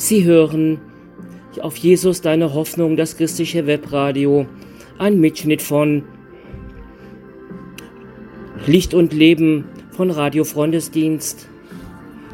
Sie hören auf Jesus, deine Hoffnung, das christliche Webradio, ein Mitschnitt von Licht und Leben von Radio Freundesdienst.